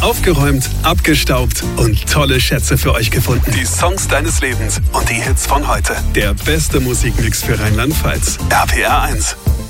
aufgeräumt, abgestaubt und tolle Schätze für euch gefunden. Die Songs deines Lebens und die Hits von heute. Der beste Musikmix für Rheinland-Pfalz. RPR 1.